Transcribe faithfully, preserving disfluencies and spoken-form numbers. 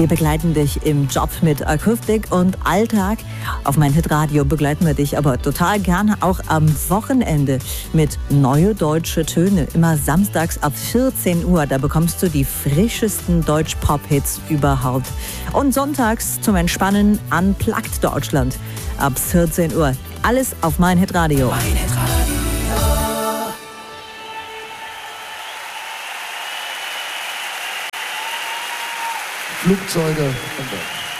Wir begleiten dich im Job mit Akustik und Alltag. Auf mein Hitradio begleiten wir dich aber total gerne auch am Wochenende mit Neue Deutsche Töne. Immer samstags ab vierzehn Uhr, da bekommst du die frischesten Deutsch-Pop-Hits überhaupt. Und sonntags zum Entspannen Unplugged Deutschland ab vierzehn Uhr. Alles auf mein Hitradio. Mein Hitradio. Flugzeuge und